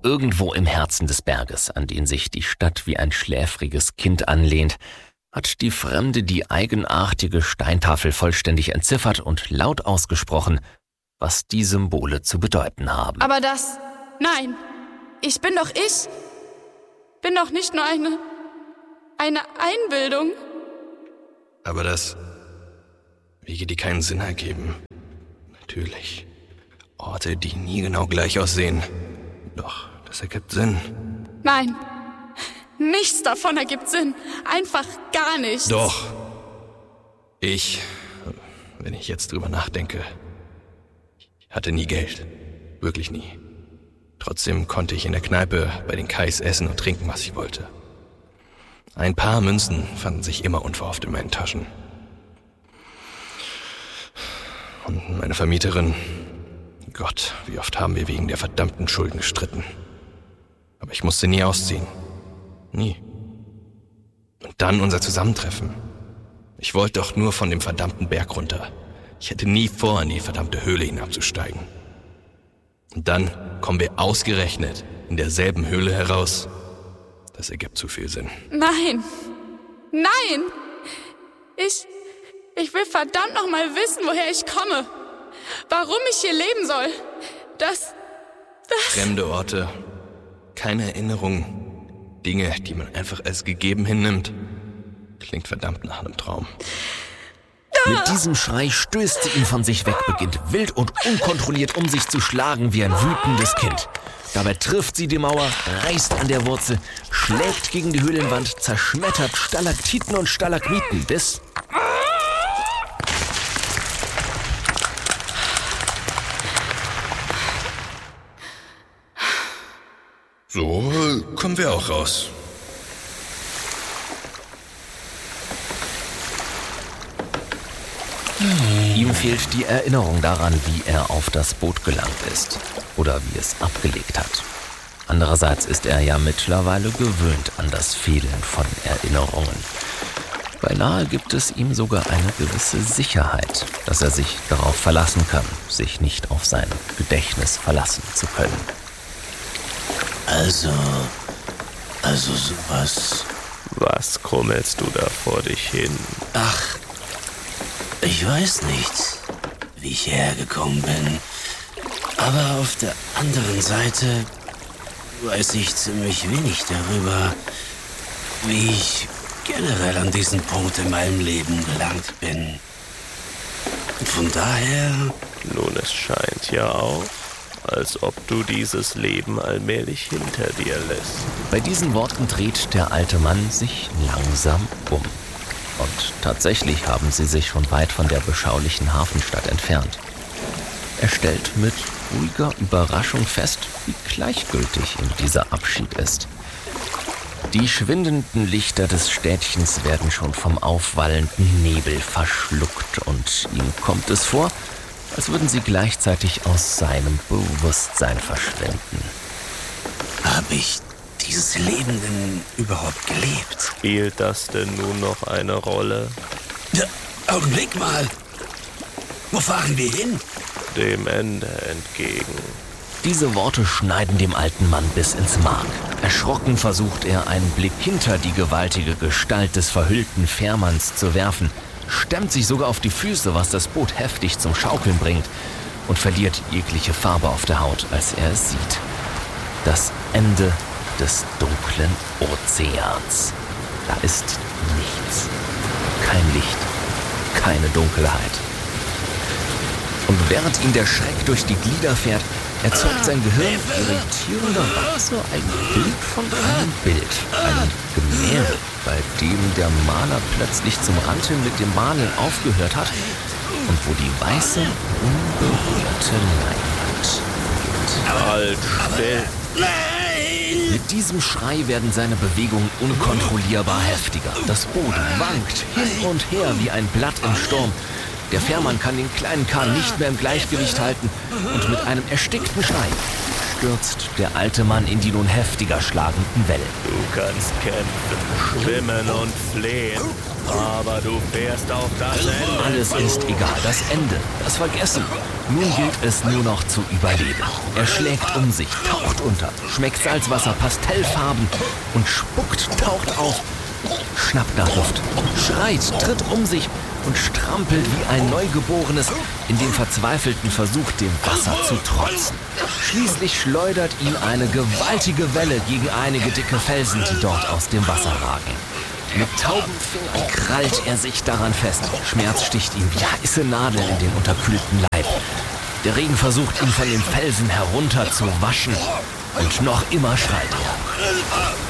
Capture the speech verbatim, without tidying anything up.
Irgendwo im Herzen des Berges, an den sich die Stadt wie ein schläfriges Kind anlehnt, hat die Fremde die eigenartige Steintafel vollständig entziffert und laut ausgesprochen, was die Symbole zu bedeuten haben. Aber das... Nein, ich bin doch ich. Bin doch nicht nur eine... eine Einbildung. Aber das... Wege, die keinen Sinn ergeben. Natürlich. Orte, die nie genau gleich aussehen. Doch, das ergibt Sinn. Nein, nichts davon ergibt Sinn. Einfach gar nichts. Doch. Ich, wenn ich jetzt drüber nachdenke, hatte nie Geld. Wirklich nie. Trotzdem konnte ich in der Kneipe bei den Kais essen und trinken, was ich wollte. Ein paar Münzen fanden sich immer unverhofft in meinen Taschen. Und meine Vermieterin, Gott, wie oft haben wir wegen der verdammten Schulden gestritten. Aber ich musste nie ausziehen. Nie. Und dann unser Zusammentreffen. Ich wollte doch nur von dem verdammten Berg runter. Ich hätte nie vor, in die verdammte Höhle hinabzusteigen. Und dann kommen wir ausgerechnet in derselben Höhle heraus. Das ergibt zu viel Sinn. Nein. Nein. Ich... Ich will verdammt noch mal wissen, woher ich komme. Warum ich hier leben soll. Das... Das... Fremde Orte. Keine Erinnerungen. Dinge, die man einfach als gegeben hinnimmt. Klingt verdammt nach einem Traum. Mit diesem Schrei stößt sie ihn von sich weg, beginnt wild und unkontrolliert um sich zu schlagen wie ein wütendes Kind. Dabei trifft sie die Mauer, reißt an der Wurzel, schlägt gegen die Höhlenwand, zerschmettert Stalaktiten und Stalagmiten, bis... So kommen wir auch raus. Ihm fehlt die Erinnerung daran, wie er auf das Boot gelangt ist oder wie es abgelegt hat. Andererseits ist er ja mittlerweile gewöhnt an das Fehlen von Erinnerungen. Beinahe gibt es ihm sogar eine gewisse Sicherheit, dass er sich darauf verlassen kann, sich nicht auf sein Gedächtnis verlassen zu können. Also, also sowas. Was krummelst du da vor dich hin? Ach, ich weiß nicht, wie ich hierher gekommen bin. Aber auf der anderen Seite weiß ich ziemlich wenig darüber, wie ich generell an diesen Punkt in meinem Leben gelangt bin. Von daher... Nun, es scheint ja auch, als ob du dieses Leben allmählich hinter dir lässt. Bei diesen Worten dreht der alte Mann sich langsam um. Und tatsächlich haben sie sich schon weit von der beschaulichen Hafenstadt entfernt. Er stellt mit ruhiger Überraschung fest, wie gleichgültig ihm dieser Abschied ist. Die schwindenden Lichter des Städtchens werden schon vom aufwallenden Nebel verschluckt und ihm kommt es vor, als würden sie gleichzeitig aus seinem Bewusstsein verschwinden. Habe ich dieses Leben denn überhaupt gelebt? Spielt das denn nun noch eine Rolle? Ja, Augenblick mal! Wo fahren wir hin? Dem Ende entgegen. Diese Worte schneiden dem alten Mann bis ins Mark. Erschrocken versucht er, einen Blick hinter die gewaltige Gestalt des verhüllten Fährmanns zu werfen, stemmt sich sogar auf die Füße, was das Boot heftig zum Schaukeln bringt, und verliert jegliche Farbe auf der Haut, als er es sieht. Das Ende des dunklen Ozeans. Da ist nichts. Kein Licht. Keine Dunkelheit. Und während ihn der Schreck durch die Glieder fährt, erzeugt sein Gehirn irritierenderweise ein Bild von einem Bild. Ein Gemälde, bei dem der Maler plötzlich zum Rand mit dem Malen aufgehört hat und wo die weiße, unberührte Leinwand liegt. Halt still! Mit diesem Schrei werden seine Bewegungen unkontrollierbar heftiger. Das Boot wankt hin und her wie ein Blatt im Sturm. Der Fährmann kann den kleinen Kahn nicht mehr im Gleichgewicht halten und mit einem erstickten Schrei stürzt der alte Mann in die nun heftiger schlagenden Wellen. Du kannst kämpfen, schwimmen und flehen, aber du fährst auf das Ende. Alles ist egal, das Ende, das Vergessen. Nun gilt es nur noch zu überleben. Er schlägt um sich, taucht unter, schmeckt Salzwasser, Pastellfarben und spuckt, taucht auf, schnappt nach Luft, schreit, tritt um sich und strampelt wie ein Neugeborenes in dem verzweifelten Versuch, dem Wasser zu trotzen. Schließlich schleudert ihn eine gewaltige Welle gegen einige dicke Felsen, die dort aus dem Wasser ragen. Mit tauben Fingern krallt er sich daran fest. Schmerz sticht ihm wie heiße Nadeln in den unterkühlten Leib. Der Regen versucht, ihn von dem Felsen herunter zu waschen. Und noch immer schreit er.